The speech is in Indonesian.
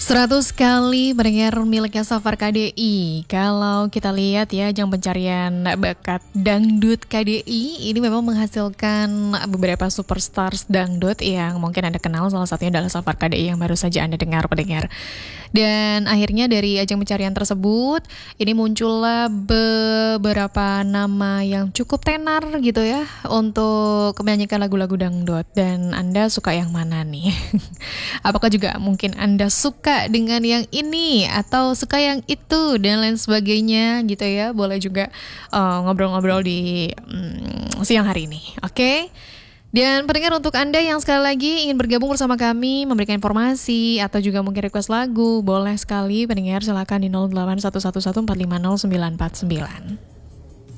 100 kali pendengar miliknya Safar KDI. Kalau kita lihat ya, ajang pencarian bakat dangdut KDI ini memang menghasilkan beberapa superstars dangdut yang mungkin Anda kenal. Salah satunya adalah Safar KDI yang baru saja Anda dengar, pendengar. Dan akhirnya dari ajang pencarian tersebut, ini muncullah beberapa nama yang cukup tenar gitu ya untuk menyanyikan lagu-lagu dangdut. Dan Anda suka yang mana nih? Apakah juga mungkin Anda suka dengan yang ini atau suka yang itu dan lain sebagainya gitu ya. Boleh juga ngobrol-ngobrol di siang hari ini. Oke? Dan pendengar, untuk Anda yang sekali lagi ingin bergabung bersama kami, memberikan informasi atau juga mungkin request lagu, boleh sekali pendengar, silakan di 081114500949.